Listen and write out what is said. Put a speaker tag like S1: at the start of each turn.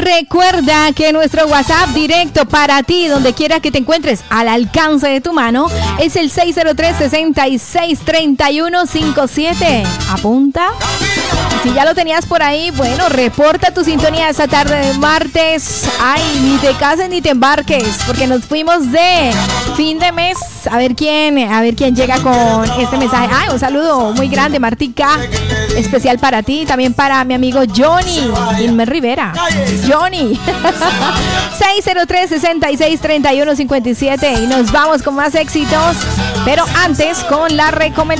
S1: Recuerda que nuestro WhatsApp directo para ti, donde quiera que te encuentres, al alcance de tu mano, es el 603-663157. Apunta. Si ya lo tenías por ahí, bueno, reporta tu sintonía esta tarde de martes. Ay, ni te cases ni te embarques, porque nos fuimos de fin de mes. A ver quién llega con este mensaje. Ay, un saludo muy grande, Martica, especial para ti, también para mi amigo Johnny Ilmer Rivera. Johnny. 603-663157 y nos vamos con más éxitos, pero antes con la recomendación.